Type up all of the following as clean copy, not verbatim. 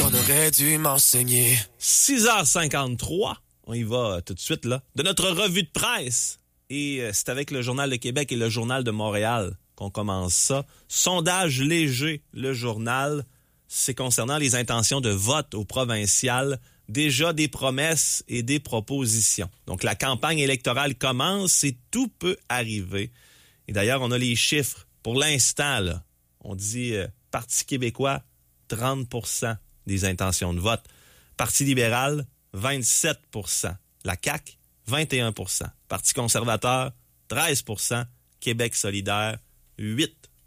qu'on aurait dû m'enseigner. 6h53, on y va tout de suite, là, de notre revue de presse. Et c'est avec le Journal de Québec et le Journal de Montréal qu'on commence ça. Sondage léger, le journal, c'est concernant les intentions de vote au provincial. Déjà des promesses et des propositions. Donc, la campagne électorale commence et tout peut arriver. Et d'ailleurs, on a les chiffres. Pour l'instant, là, on dit Parti québécois, 30% des intentions de vote. Parti libéral, 27%. La CAQ, 21%. Parti conservateur, 13%. Québec solidaire, 8%.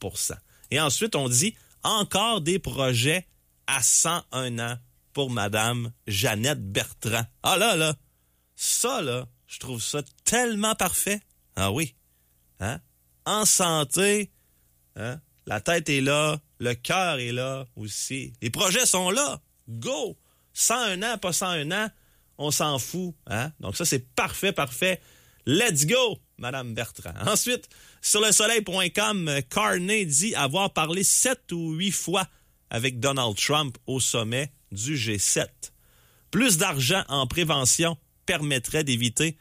Et ensuite, on dit encore des projets à 101 ans pour Madame Jeannette Bertrand. Ah là, ça là, je trouve ça tellement parfait. Ah oui, hein? En santé, hein? La tête est là, le cœur est là aussi. Les projets sont là. Go! 101 ans, pas 101 ans, on s'en fout. Hein? Donc ça, c'est parfait. Let's go, Madame Bertrand. Ensuite, sur lesoleil.com, Carney dit avoir parlé 7 ou 8 fois avec Donald Trump au sommet du G7. Plus d'argent en prévention permettrait d'éviter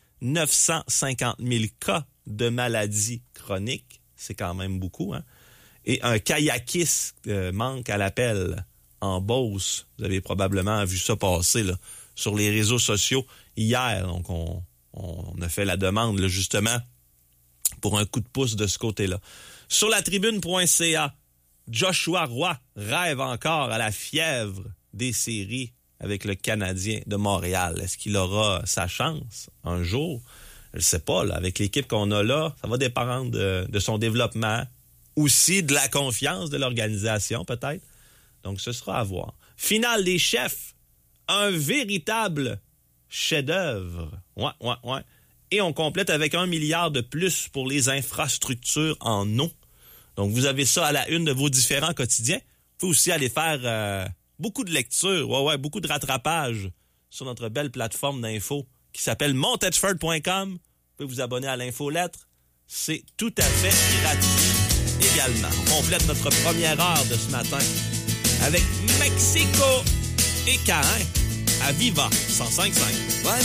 950 000 cas de maladies chroniques. C'est quand même beaucoup, hein? Et un kayakiste manque à l'appel en Beauce. Vous avez probablement vu ça passer là, sur les réseaux sociaux hier. Donc, on a fait la demande, là, justement, pour un coup de pouce de ce côté-là. Sur latribune.ca, Joshua Roy rêve encore à la fièvre des séries avec le Canadien de Montréal. Est-ce qu'il aura sa chance un jour? Je ne sais pas. Là, avec l'équipe qu'on a là, ça va dépendre de son développement, aussi de la confiance de l'organisation peut-être. Donc, ce sera à voir. Finale des chefs, un véritable chef-d'œuvre. Ouais. Et on complète avec 1 milliard de plus pour les infrastructures en eau. Donc, vous avez ça à la une de vos différents quotidiens. Vous pouvez aussi aller faire beaucoup de lectures, beaucoup de rattrapage sur notre belle plateforme d'info qui s'appelle montedford.com. Vous pouvez vous abonner à l'infolettre. C'est tout à fait gratuit également. On complète notre première heure de ce matin avec Mexico et Caïn à Viva 105.5. Ouais,